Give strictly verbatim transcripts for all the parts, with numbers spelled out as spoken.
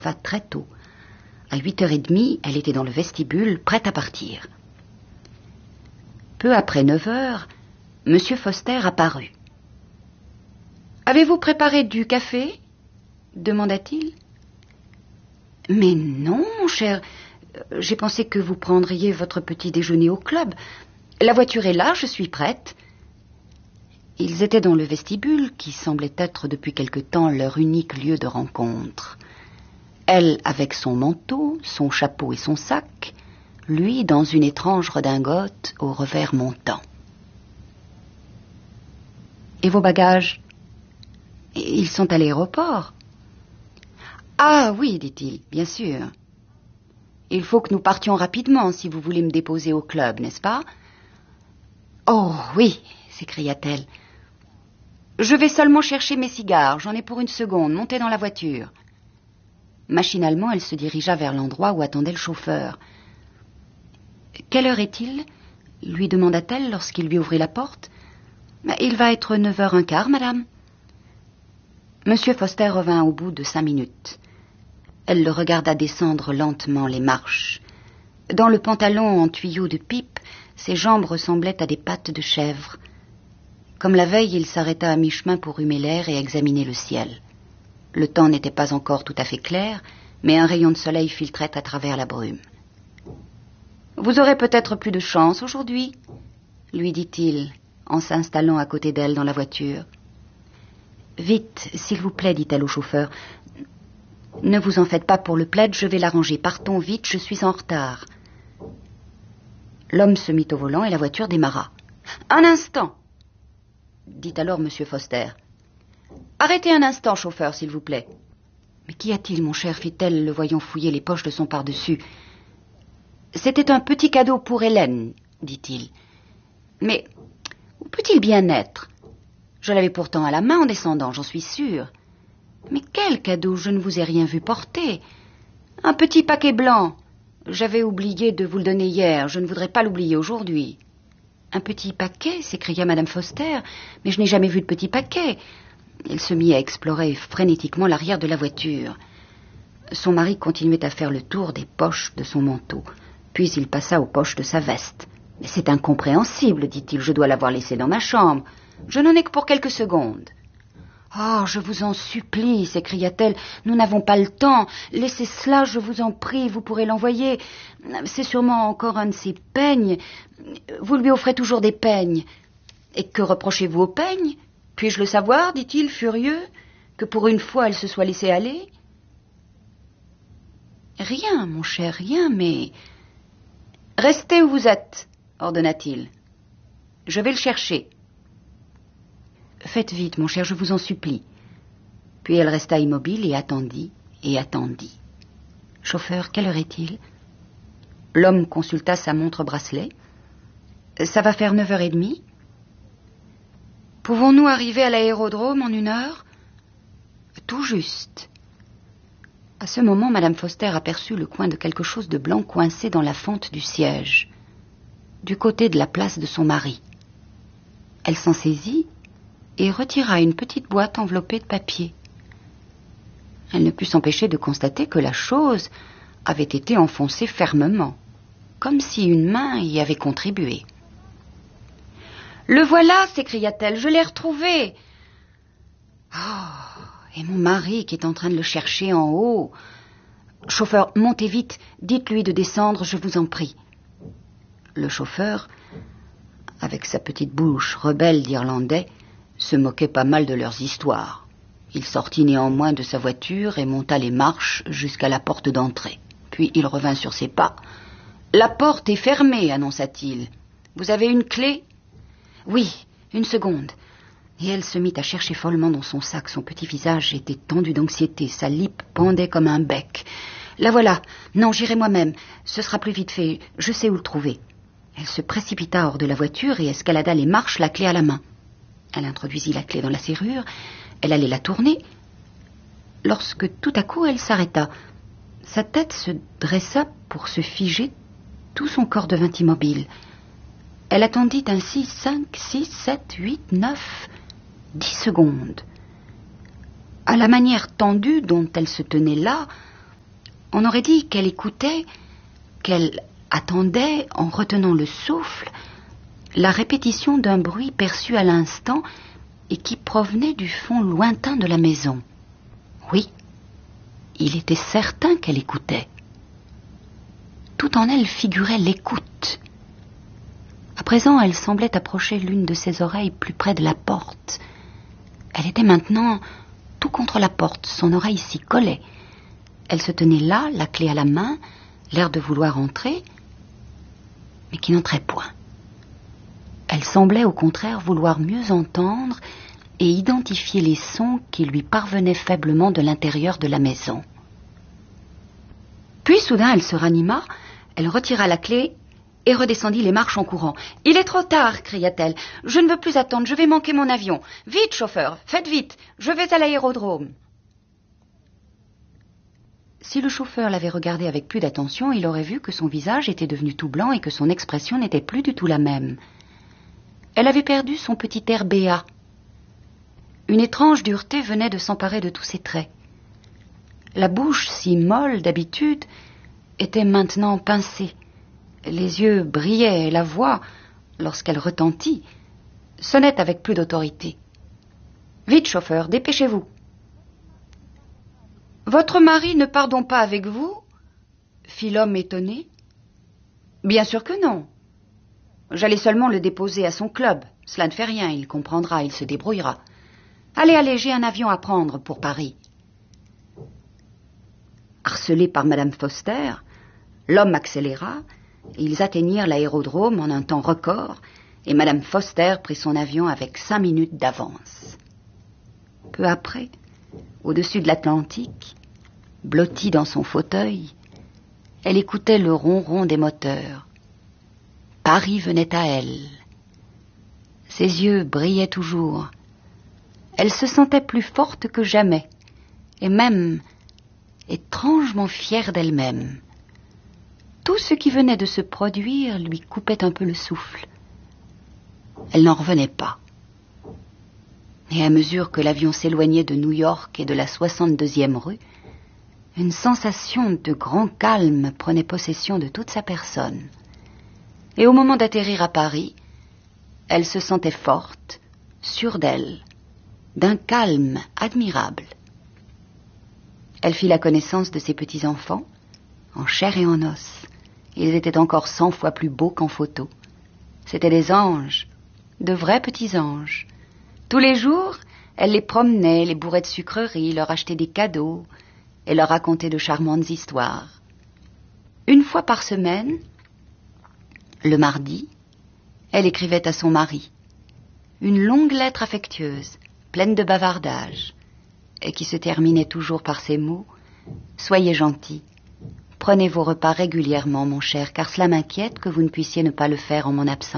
va très tôt. À huit heures trente, elle était dans le vestibule, prête à partir. Peu après neuf heures, M. Foster apparut. « Avez-vous préparé du café ?» demanda-t-il. « Mais non, mon cher, j'ai pensé que vous prendriez votre petit déjeuner au club. La voiture est là, je suis prête. » Ils étaient dans le vestibule, qui semblait être depuis quelque temps leur unique lieu de rencontre. Elle avec son manteau, son chapeau et son sac, lui dans une étrange redingote au revers montant. « Et vos bagages ? Ils sont à l'aéroport. »« Ah oui, dit-il, bien sûr. Il faut que nous partions rapidement si vous voulez me déposer au club, n'est-ce pas ? » ?»« Oh oui, s'écria-t-elle. Je vais seulement chercher mes cigares, j'en ai pour une seconde, montez dans la voiture. » Machinalement, elle se dirigea vers l'endroit où attendait le chauffeur. « Quelle heure est-il » lui demanda-t-elle lorsqu'il lui ouvrit la porte. « Il va être neuf heures un quart, madame. » Monsieur Foster revint au bout de cinq minutes. Elle le regarda descendre lentement les marches. Dans le pantalon en tuyau de pipe, ses jambes ressemblaient à des pattes de chèvre. Comme la veille, il s'arrêta à mi-chemin pour humer l'air et examiner le ciel. Le temps n'était pas encore tout à fait clair, mais un rayon de soleil filtrait à travers la brume. « Vous aurez peut-être plus de chance aujourd'hui, » lui dit-il, en s'installant à côté d'elle dans la voiture. « Vite, s'il vous plaît, dit-elle au chauffeur. Ne vous en faites pas pour le plaid, je vais l'arranger. Partons vite, je suis en retard. » L'homme se mit au volant et la voiture démarra. « Un instant !» dit alors M. Foster. « Arrêtez un instant, chauffeur, s'il vous plaît. »« Mais qu'y a-t-il, mon cher ?» fit-elle, le voyant fouiller les poches de son pardessus. « C'était un petit cadeau pour Hélène, dit-il. Mais où peut-il bien être ? Je l'avais pourtant à la main en descendant, j'en suis sûre. Mais quel cadeau ? Je ne vous ai rien vu porter. Un petit paquet blanc. J'avais oublié de vous le donner hier, je ne voudrais pas l'oublier aujourd'hui. »« Un petit paquet ?» s'écria Madame Foster. « Mais je n'ai jamais vu de petit paquet. » Elle se mit à explorer frénétiquement l'arrière de la voiture. Son mari continuait à faire le tour des poches de son manteau. Puis il passa aux poches de sa veste. « Mais c'est incompréhensible, dit-il, je dois l'avoir laissée dans ma chambre. Je n'en ai que pour quelques secondes. »« Oh, je vous en supplie, s'écria-t-elle, nous n'avons pas le temps. Laissez cela, je vous en prie, vous pourrez l'envoyer. C'est sûrement encore un de ces peignes. Vous lui offrez toujours des peignes. Et que reprochez-vous aux peignes ? Puis-je le savoir, dit-il, furieux, que pour une fois elle se soit laissée aller ? Rien, mon cher, rien, mais... Restez où vous êtes, ordonna-t-il. Je vais le chercher. Faites vite, mon cher, je vous en supplie. Puis elle resta immobile et attendit, et attendit. Chauffeur, quelle heure est-il ? L'homme consulta sa montre bracelet. Ça va faire neuf heures trente. Pouvons-nous arriver à l'aérodrome en une heure ? Tout juste. À ce moment, Madame Foster aperçut le coin de quelque chose de blanc coincé dans la fente du siège, du côté de la place de son mari. Elle s'en saisit et retira une petite boîte enveloppée de papier. Elle ne put s'empêcher de constater que la chose avait été enfoncée fermement, comme si une main y avait contribué. « Le voilà !» s'écria-t-elle, « je l'ai retrouvé !»« Oh, et mon mari qui est en train de le chercher en haut. Chauffeur, montez vite, dites-lui de descendre, je vous en prie. » Le chauffeur, avec sa petite bouche rebelle d'Irlandais, se moquait pas mal de leurs histoires. Il sortit néanmoins de sa voiture et monta les marches jusqu'à la porte d'entrée. Puis il revint sur ses pas. « La porte est fermée, annonça-t-il. Vous avez une clé ? » ?»« Oui, une seconde. » Et elle se mit à chercher follement dans son sac. Son petit visage était tendu d'anxiété. Sa lippe pendait comme un bec. « La voilà. Non, j'irai moi-même. Ce sera plus vite fait. Je sais où le trouver. » Elle se précipita hors de la voiture et escalada les marches, la clé à la main. Elle introduisit la clé dans la serrure. Elle allait la tourner, lorsque tout à coup elle s'arrêta. Sa tête se dressa pour se figer, tout son corps devint immobile. Elle attendit ainsi cinq, six, sept, huit, neuf, dix secondes. À la manière tendue dont elle se tenait là, On aurait dit qu'elle écoutait, qu'elle attendait, en retenant le souffle, la répétition d'un bruit perçu à l'instant et qui provenait du fond lointain de la maison. Oui, il était certain qu'elle écoutait. Tout en elle figurait l'écoute. À présent, elle semblait approcher l'une de ses oreilles plus près de la porte. Elle était maintenant tout contre la porte, son oreille s'y collait. Elle se tenait là, la clé à la main, l'air de vouloir entrer, mais qui n'entrait point. Elle semblait au contraire vouloir mieux entendre et identifier les sons qui lui parvenaient faiblement de l'intérieur de la maison. Puis soudain elle se ranima, elle retira la clé et redescendit les marches en courant. « Il est trop tard !» cria-t-elle. « Je ne veux plus attendre, je vais manquer mon avion. Vite, chauffeur, faites vite, je vais à l'aérodrome. » Si le chauffeur l'avait regardée avec plus d'attention, il aurait vu que son visage était devenu tout blanc et que son expression n'était plus du tout la même. Elle avait perdu son petit air béat. Une étrange dureté venait de s'emparer de tous ses traits. La bouche, si molle d'habitude, était maintenant pincée. Les yeux brillaient et la voix, lorsqu'elle retentit, sonnait avec plus d'autorité. « Vite, chauffeur, dépêchez-vous. »« Votre mari ne part donc pas avec vous ?» fit l'homme étonné. « Bien sûr que non. J'allais seulement le déposer à son club. Cela ne fait rien, il comprendra, il se débrouillera. Allez, allez, j'ai un avion à prendre pour Paris. » Harcelé par Madame Foster, l'homme accéléra, et ils atteignirent l'aérodrome en un temps record, et Madame Foster prit son avion avec cinq minutes d'avance. Peu après, au-dessus de l'Atlantique, blottie dans son fauteuil, elle écoutait le ronron des moteurs. Paris venait à elle. Ses yeux brillaient toujours. Elle se sentait plus forte que jamais, et même étrangement fière d'elle-même. Tout ce qui venait de se produire lui coupait un peu le souffle. Elle n'en revenait pas. Et à mesure que l'avion s'éloignait de New York et de la soixante-deuxième rue, une sensation de grand calme prenait possession de toute sa personne. Et au moment d'atterrir à Paris, elle se sentait forte, sûre d'elle, d'un calme admirable. Elle fit la connaissance de ses petits-enfants, en chair et en os. Ils étaient encore cent fois plus beaux qu'en photo. C'étaient des anges, de vrais petits anges. Tous les jours, elle les promenait, les bourrait de sucreries, leur achetait des cadeaux et leur racontait de charmantes histoires. Une fois par semaine, le mardi, elle écrivait à son mari une longue lettre affectueuse, pleine de bavardage, et qui se terminait toujours par ces mots « Soyez gentil, prenez vos repas régulièrement, mon cher, car cela m'inquiète que vous ne puissiez ne pas le faire en mon absence. »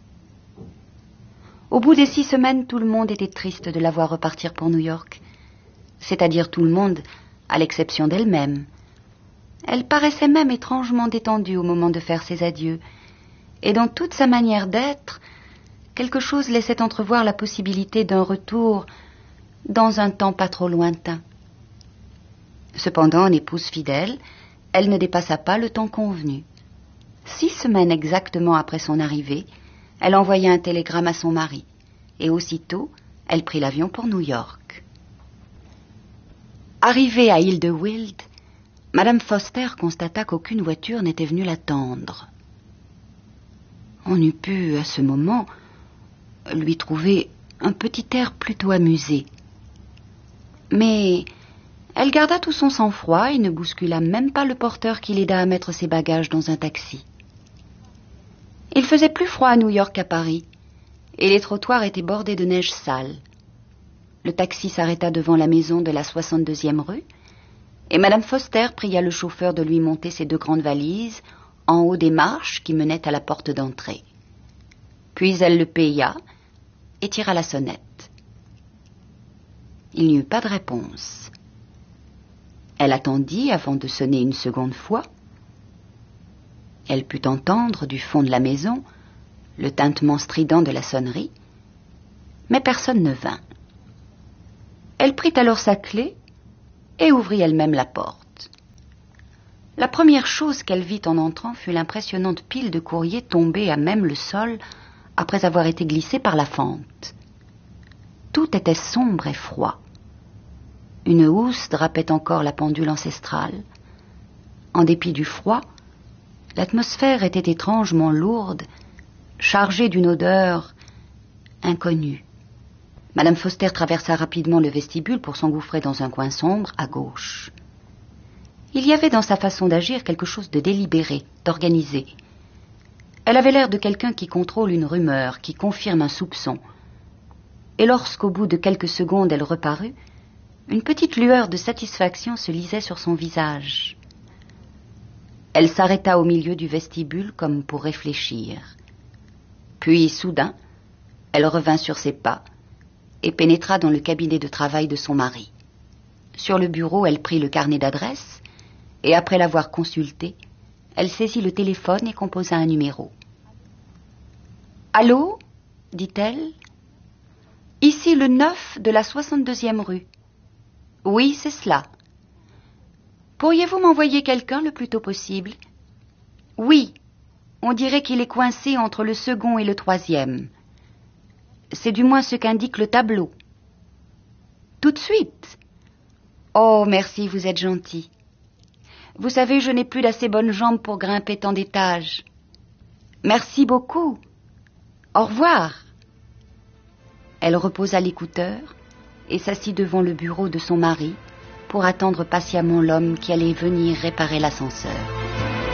Au bout des six semaines, tout le monde était triste de la voir repartir pour New York, c'est-à-dire tout le monde, à l'exception d'elle-même. Elle paraissait même étrangement détendue au moment de faire ses adieux, et dans toute sa manière d'être, quelque chose laissait entrevoir la possibilité d'un retour dans un temps pas trop lointain. Cependant, en épouse fidèle, elle ne dépassa pas le temps convenu. Six semaines exactement après son arrivée, elle envoya un télégramme à son mari, et aussitôt, elle prit l'avion pour New York. Arrivée à Île de Wild, Madame Foster constata qu'aucune voiture n'était venue l'attendre. On eût pu, à ce moment, lui trouver un petit air plutôt amusé. Mais elle garda tout son sang-froid et ne bouscula même pas le porteur qui l'aida à mettre ses bagages dans un taxi. Il faisait plus froid à New York qu'à Paris, et les trottoirs étaient bordés de neige sale. Le taxi s'arrêta devant la maison de la soixante-deuxième rue, et Madame Foster pria le chauffeur de lui monter ses deux grandes valises en haut des marches qui menaient à la porte d'entrée. Puis elle le paya et tira la sonnette. Il n'y eut pas de réponse. Elle attendit avant de sonner une seconde fois. Elle put entendre du fond de la maison le tintement strident de la sonnerie, mais personne ne vint. Elle prit alors sa clé et ouvrit elle-même la porte. La première chose qu'elle vit en entrant fut l'impressionnante pile de courrier tombée à même le sol après avoir été glissée par la fente. Tout était sombre et froid. Une housse drapait encore la pendule ancestrale. En dépit du froid, l'atmosphère était étrangement lourde, chargée d'une odeur inconnue. Madame Foster traversa rapidement le vestibule pour s'engouffrer dans un coin sombre à gauche. Il y avait dans sa façon d'agir quelque chose de délibéré, d'organisé. Elle avait l'air de quelqu'un qui contrôle une rumeur, qui confirme un soupçon. Et lorsqu'au bout de quelques secondes elle reparut, une petite lueur de satisfaction se lisait sur son visage. Elle s'arrêta au milieu du vestibule comme pour réfléchir. Puis, soudain, elle revint sur ses pas et pénétra dans le cabinet de travail de son mari. Sur le bureau, elle prit le carnet d'adresses et après l'avoir consulté, elle saisit le téléphone et composa un numéro. « Allô » dit-elle. « Ici le neuf de la soixante-deuxième rue. »« Oui, c'est cela. »« Pourriez-vous m'envoyer quelqu'un le plus tôt possible ?»« Oui, on dirait qu'il est coincé entre le second et le troisième. C'est du moins ce qu'indique le tableau. »« Tout de suite ?»« Oh, merci, vous êtes gentil. Vous savez, je n'ai plus d'assez bonnes jambes pour grimper tant d'étages. Merci beaucoup. Au revoir. » Elle reposa l'écouteur et s'assit devant le bureau de son mari pour attendre patiemment l'homme qui allait venir réparer l'ascenseur.